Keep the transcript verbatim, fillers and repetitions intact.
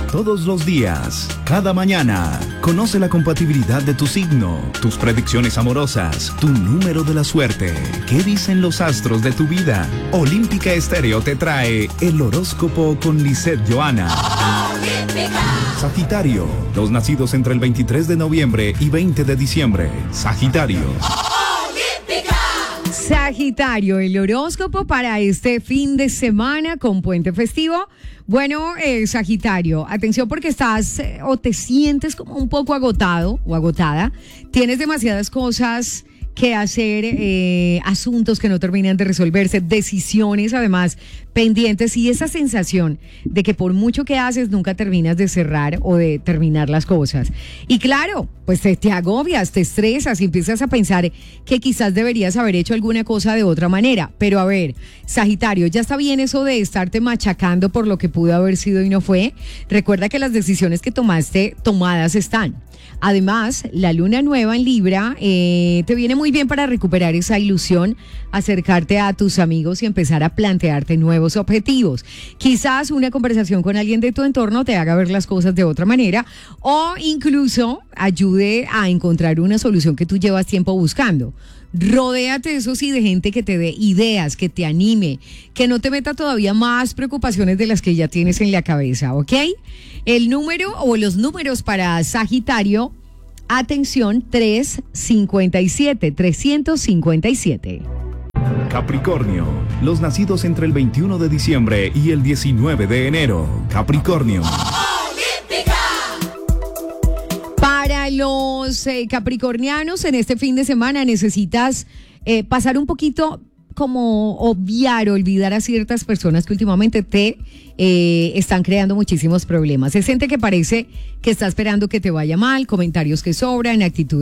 todos los días, cada mañana. Conoce la compatibilidad de tu signo, tus predicciones amorosas, tu número de la suerte. ¿Qué dicen los astros de tu vida? Olímpica Estéreo te trae el horóscopo con Lisette Johanna. Sagitario, los nacidos entre el veintitrés de noviembre y veinte de diciembre. Sagitario. Sagitario, el horóscopo para este fin de semana con puente festivo. Bueno, eh, Sagitario, atención porque estás eh, o te sientes como un poco agotado o agotada. Tienes demasiadas cosas que hacer, eh, asuntos que no terminan de resolverse, decisiones además pendientes y esa sensación de que por mucho que haces nunca terminas de cerrar o de terminar las cosas. Y claro, pues te, te agobias, te estresas y empiezas a pensar que quizás deberías haber hecho alguna cosa de otra manera. Pero a ver, Sagitario, ya está bien eso de estarte machacando por lo que pudo haber sido y no fue. Recuerda que las decisiones que tomaste, tomadas están. Además, la luna nueva en Libra eh, te viene muy bien para recuperar esa ilusión, acercarte a tus amigos y empezar a plantearte nuevos objetivos. Quizás una conversación con alguien de tu entorno te haga ver las cosas de otra manera o incluso ayude a encontrar una solución que tú llevas tiempo buscando. Rodéate, eso sí, de gente que te dé ideas, que te anime, que no te meta todavía más preocupaciones de las que ya tienes en la cabeza, ¿ok? El número o los números para Sagitario, atención, trescientos cincuenta y siete, trescientos cincuenta y siete. Capricornio, los nacidos entre el veintiuno de diciembre y el diecinueve de enero. Capricornio. Para los eh, capricornianos, en este fin de semana necesitas eh, pasar un poquito como obviar, olvidar a ciertas personas que últimamente te eh, están creando muchísimos problemas. Es gente que parece que está esperando que te vaya mal, comentarios que sobran, actitudes